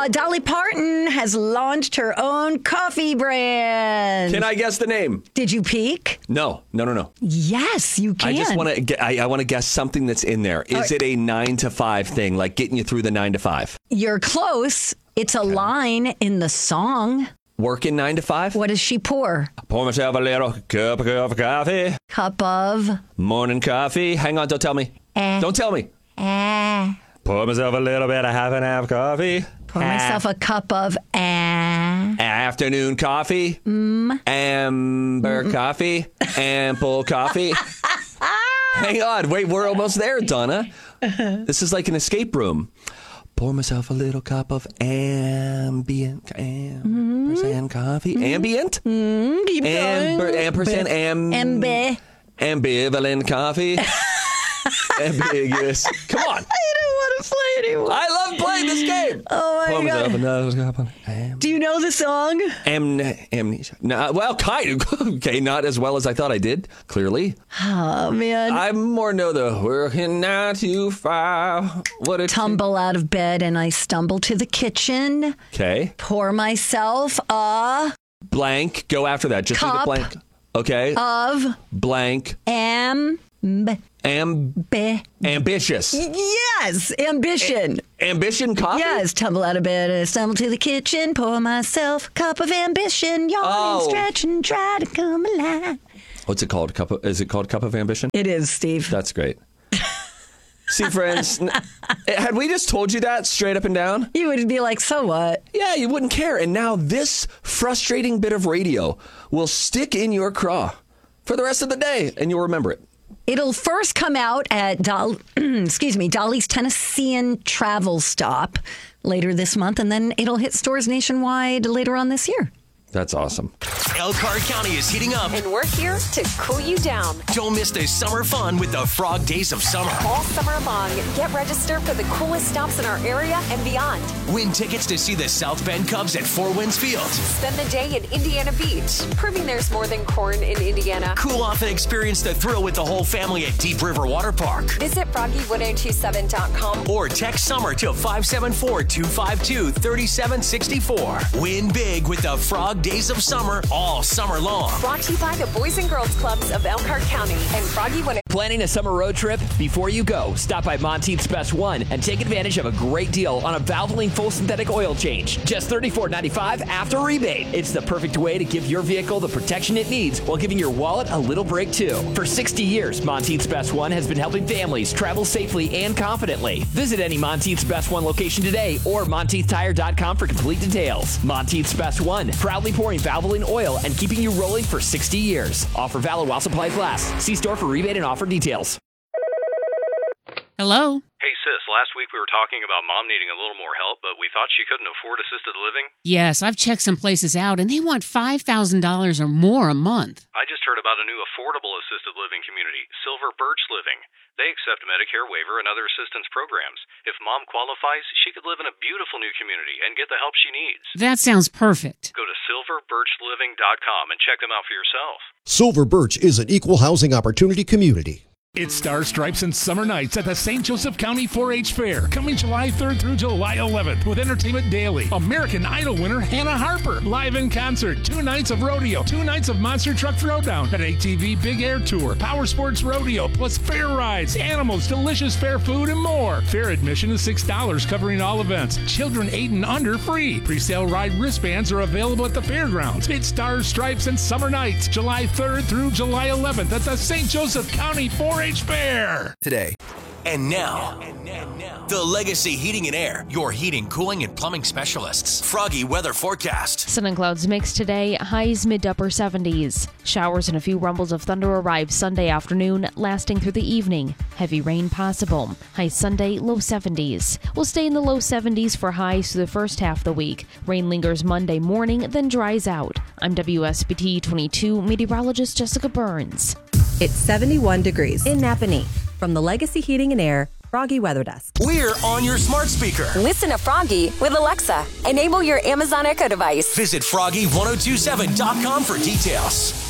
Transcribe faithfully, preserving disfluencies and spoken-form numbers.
Uh, Dolly Parton has launched her own coffee brand. Can I guess the name? Did you peek? No, no, no, no. Yes, you can. I just want to. I, I want to guess something that's in there. Is it a nine to five thing, like getting you through the nine to five? You're close. It's a line in the song. Working nine to five? What does she pour? Pour myself a little cup of coffee. Cup of morning coffee. Hang on, don't tell me. Eh. Don't tell me. Eh. Pour myself a little bit of half and half coffee. Pour ah. myself a cup of eh. Afternoon coffee. Mm. Amber Mm-mm. coffee. Ample coffee. Hang on. Wait, we're almost there, Donna. This is like an escape room. Pour myself a little cup of ambient ampersand mm-hmm. coffee. Mm-hmm. Ambient? Mm-hmm. Keep Amber, going. ampersand am, Ambi. ambivalent coffee. Ambiguous. Come on. I don't want to play anymore. I love playing this game. Oh, my Pour God. myself a cup of am- Do you know the song? Am- amnesia. No, well, kind of. Okay, not as well as I thought I did, clearly. Oh, man. I more know the working nine to five. What a Tumble t- out of bed and I stumble to the kitchen. Okay. Pour myself a... Blank. Go after that. Just cup leave it blank. Okay. Of... Blank. Am... Am... Be- ambitious. Yes, ambition. A- ambition coffee? Yes, tumble out of bed and stumble to the kitchen, pour myself a cup of ambition, yawn oh. and stretch and try to come alive. What's it called? Cup of, is it called Cup of Ambition? It is, Steve. That's great. See, friends, had we just told you that straight up and down? You would be like, so what? Yeah, you wouldn't care. And now this frustrating bit of radio will stick in your craw for the rest of the day, and you'll remember it. It'll first come out at Dol- excuse me, Dolly's Tennessean travel stop later this month, and then it'll hit stores nationwide later on this year. That's awesome. Elkhart County is heating up. And we're here to cool you down. Don't miss the summer fun with the Frog Days of Summer. All summer long, get registered for the coolest stops in our area and beyond. Win tickets to see the South Bend Cubs at Four Winds Field. Spend the day in Indiana Beach, proving there's more than corn in Indiana. Cool off and experience the thrill with the whole family at Deep River Water Park. Visit froggy one oh two seven dot com or text summer to five seven four, two five two, three seven six four. Win big with the Frog Days of Summer all summer long. Brought to you by the Boys and Girls Clubs of Elkhart County and Froggy one. Planning a summer road trip? Before you go, stop by Monteith's Best One and take advantage of a great deal on a Valvoline full synthetic oil change. Just thirty-four ninety-five after rebate. It's the perfect way to give your vehicle the protection it needs while giving your wallet a little break too. For sixty years, Monteith's Best One has been helping families travel safely and confidently. Visit any Monteith's Best One location today or Monteith Tire dot com for complete details. Monteith's Best One, proudly pouring Valvoline oil and keeping you rolling for sixty years. Offer valid while supplies last. See store for rebate and offer details. Hello? Hey, sis, last week we were talking about mom needing a little more help, but we thought she couldn't afford assisted living. Yes, I've checked some places out, and they want five thousand dollars or more a month. I just heard about a new affordable assisted living community, Silver Birch Living. They accept Medicare waiver and other assistance programs. If mom qualifies, she could live in a beautiful new community and get the help she needs. That sounds perfect. Go to silver birch living dot com and check them out for yourself. Silver Birch is an equal housing opportunity community. It's Stars, Stripes, and Summer Nights at the Saint Joseph County four H Fair, coming July third through July eleventh with Entertainment Daily. American Idol winner Hannah Harper, live in concert. Two nights of rodeo, two nights of Monster Truck Throwdown, an A T V Big Air Tour, Power Sports Rodeo, plus fair rides, animals, delicious fair food, and more. Fair admission is six dollars, covering all events. Children eight and under free. Presale ride wristbands are available at the fairgrounds. It's Stars, Stripes, and Summer Nights, July third through July eleventh at the Saint Joseph County four H Fair. Today. And now, the Legacy Heating and Air, your heating, cooling, and plumbing specialists. Froggy weather forecast. Sun and clouds mixed today, highs mid to upper seventies. Showers and a few rumbles of thunder arrive Sunday afternoon, lasting through the evening. Heavy rain possible. High Sunday, low seventies. We'll stay in the low seventies for highs through the first half of the week. Rain lingers Monday morning, then dries out. I'm W S B T twenty-two meteorologist Jessica Burns. It's seventy-one degrees in Napanee. From the Legacy Heating and Air Froggy Weather Desk. We're on your smart speaker. Listen to Froggy with Alexa. Enable your Amazon Echo device. Visit froggy one oh two seven dot com for details.